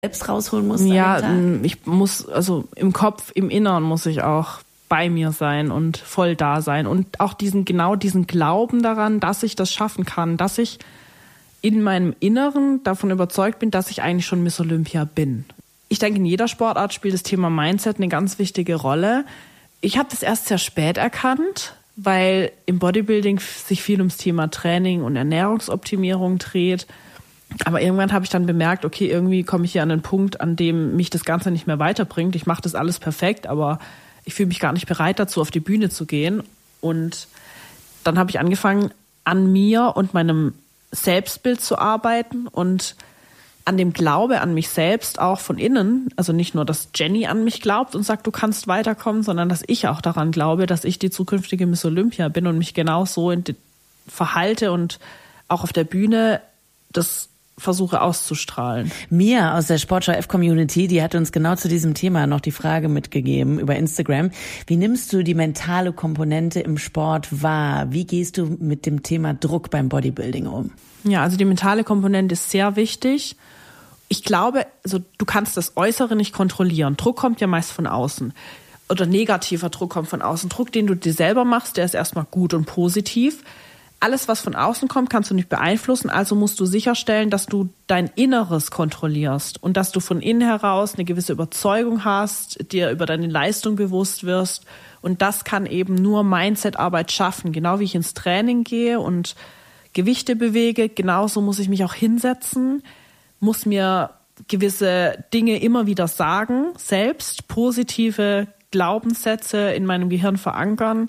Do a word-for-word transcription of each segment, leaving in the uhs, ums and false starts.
selbst rausholen musst? Ja, ich muss, also im Kopf, im Inneren muss ich auch bei mir sein und voll da sein und auch diesen, genau diesen Glauben daran, dass ich das schaffen kann, dass ich in meinem Inneren davon überzeugt bin, dass ich eigentlich schon Miss Olympia bin. Ich denke, in jeder Sportart spielt das Thema Mindset eine ganz wichtige Rolle. Ich habe das erst sehr spät erkannt, weil im Bodybuilding sich viel ums Thema Training und Ernährungsoptimierung dreht. Aber irgendwann habe ich dann bemerkt, okay, irgendwie komme ich hier an einen Punkt, an dem mich das Ganze nicht mehr weiterbringt. Ich mache das alles perfekt, aber ich fühle mich gar nicht bereit dazu, auf die Bühne zu gehen. Und dann habe ich angefangen, an mir und meinem Selbstbild zu arbeiten und an dem Glaube an mich selbst auch von innen. Also nicht nur, dass Jenny an mich glaubt und sagt, du kannst weiterkommen, sondern dass ich auch daran glaube, dass ich die zukünftige Miss Olympia bin und mich genau so verhalte und auch auf der Bühne das versuche auszustrahlen. Mia aus der Sportschau F-Community, die hat uns genau zu diesem Thema noch die Frage mitgegeben über Instagram. Wie nimmst du die mentale Komponente im Sport wahr? Wie gehst du mit dem Thema Druck beim Bodybuilding um? Ja, also die mentale Komponente ist sehr wichtig. Ich glaube, also du kannst das Äußere nicht kontrollieren. Druck kommt ja meist von außen. Oder negativer Druck kommt von außen. Druck, den du dir selber machst, der ist erstmal gut und positiv. Alles, was von außen kommt, kannst du nicht beeinflussen. Also musst du sicherstellen, dass du dein Inneres kontrollierst und dass du von innen heraus eine gewisse Überzeugung hast, dir über deine Leistung bewusst wirst. Und das kann eben nur Mindset-Arbeit schaffen. Genau wie ich ins Training gehe und Gewichte bewege, genauso muss ich mich auch hinsetzen, muss mir gewisse Dinge immer wieder sagen, selbst positive Glaubenssätze in meinem Gehirn verankern,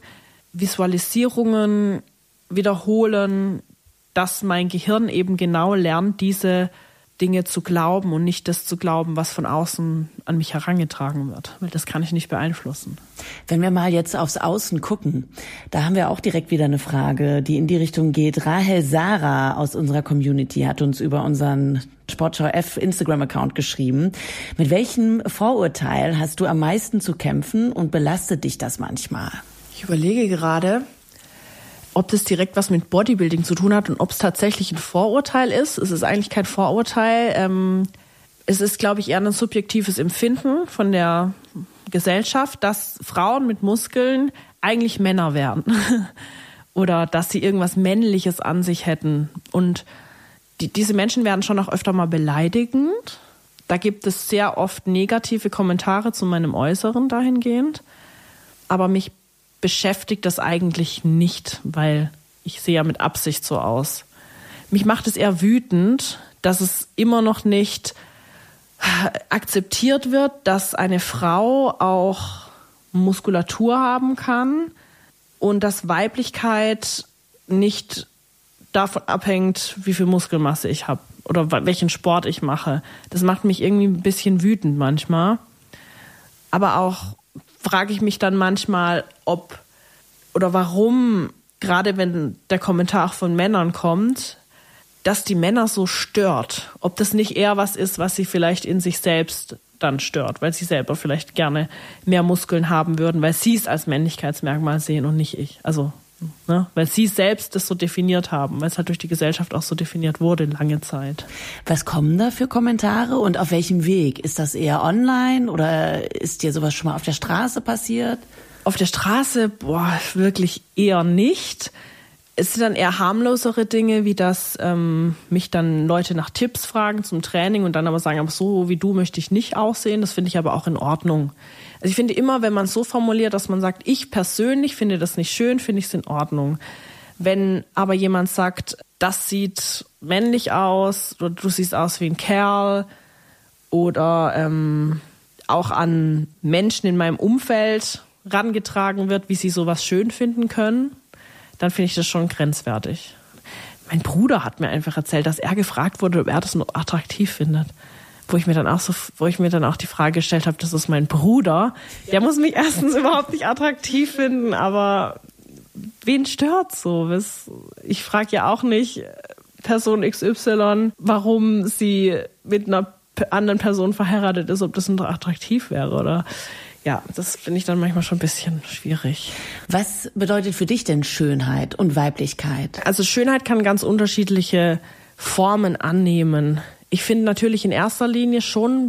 Visualisierungen wiederholen, dass mein Gehirn eben genau lernt, diese Dinge zu glauben und nicht das zu glauben, was von außen an mich herangetragen wird, weil das kann ich nicht beeinflussen. Wenn wir mal jetzt aufs Außen gucken, da haben wir auch direkt wieder eine Frage, die in die Richtung geht. Rahel Sarah aus unserer Community hat uns über unseren Sportschau F Instagram-Account geschrieben. Mit welchem Vorurteil hast du am meisten zu kämpfen und belastet dich das manchmal? Ich überlege gerade, ob das direkt was mit Bodybuilding zu tun hat und ob es tatsächlich ein Vorurteil ist. Es ist eigentlich kein Vorurteil. Ähm, es ist, glaube ich, eher ein subjektives Empfinden von der Gesellschaft, dass Frauen mit Muskeln eigentlich Männer wären. Oder dass sie irgendwas Männliches an sich hätten. Und die, diese Menschen werden schon auch öfter mal beleidigend. Da gibt es sehr oft negative Kommentare zu meinem Äußeren dahingehend. Aber mich beschäftigt das eigentlich nicht, weil ich sehe ja mit Absicht so aus. Mich macht es eher wütend, dass es immer noch nicht akzeptiert wird, dass eine Frau auch Muskulatur haben kann und dass Weiblichkeit nicht davon abhängt, wie viel Muskelmasse ich habe oder welchen Sport ich mache. Das macht mich irgendwie ein bisschen wütend manchmal. Aber auch frage ich mich dann manchmal, ob oder warum, gerade wenn der Kommentar von Männern kommt, dass die Männer so stört. Ob das nicht eher was ist, was sie vielleicht in sich selbst dann stört, weil sie selber vielleicht gerne mehr Muskeln haben würden, weil sie es als Männlichkeitsmerkmal sehen und nicht ich. Also, ne, weil sie selbst das so definiert haben, weil es halt durch die Gesellschaft auch so definiert wurde lange Zeit. Was kommen da für Kommentare und auf welchem Weg? Ist das eher online oder ist dir sowas schon mal auf der Straße passiert? Auf der Straße, boah, wirklich eher nicht. Es sind dann eher harmlosere Dinge, wie dass ähm, mich dann Leute nach Tipps fragen zum Training und dann aber sagen, aber so wie du möchte ich nicht aussehen. Das finde ich aber auch in Ordnung. Also ich finde immer, wenn man es so formuliert, dass man sagt, ich persönlich finde das nicht schön, finde ich es in Ordnung. Wenn aber jemand sagt, das sieht männlich aus oder du siehst aus wie ein Kerl oder ähm, auch an Menschen in meinem Umfeld rangetragen wird, wie sie sowas schön finden können, dann finde ich das schon grenzwertig. Mein Bruder hat mir einfach erzählt, dass er gefragt wurde, ob er das noch attraktiv findet. Wo ich mir dann auch so, wo ich mir dann auch die Frage gestellt habe, das ist mein Bruder. Der muss mich erstens überhaupt nicht attraktiv finden, aber wen stört so? Ich frage ja auch nicht Person X Y, warum sie mit einer anderen Person verheiratet ist, ob das noch attraktiv wäre, oder? Ja, das finde ich dann manchmal schon ein bisschen schwierig. Was bedeutet für dich denn Schönheit und Weiblichkeit? Also Schönheit kann ganz unterschiedliche Formen annehmen. Ich finde natürlich in erster Linie schon